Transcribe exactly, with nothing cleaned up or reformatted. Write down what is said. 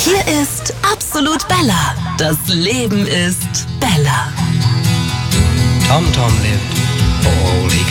Hier ist Absolut Bella. Das Leben ist Bella. Tom Tom lived for all he